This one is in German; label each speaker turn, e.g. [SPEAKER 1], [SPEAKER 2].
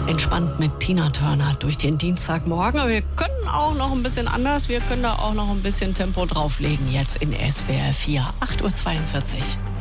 [SPEAKER 1] Entspannt mit Tina Turner durch den Dienstagmorgen. Aber wir können auch noch ein bisschen anders. Wir können da auch noch ein bisschen Tempo drauflegen. Jetzt in SWR 4, 8.42 Uhr.